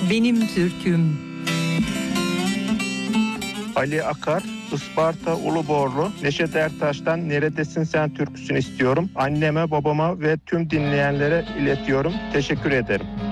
benim türküm. Ali Akar, Isparta Uluborlu, Neşet Ertaş'tan Neredesin Sen türküsünü istiyorum. Anneme, babama ve tüm dinleyenlere iletiyorum. Teşekkür ederim.